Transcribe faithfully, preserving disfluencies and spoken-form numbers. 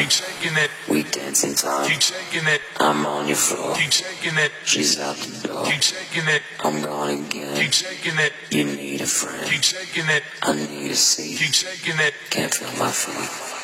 Keep shaking it. We dancing time. Keep shaking it. I'm on your floor. Keep shaking it. She's out the door. Keep shaking it. I'm gone again. Keep shaking it. You need a friend. Keep shaking it. I need a seat. Keep shaking it. Can't feel my feet.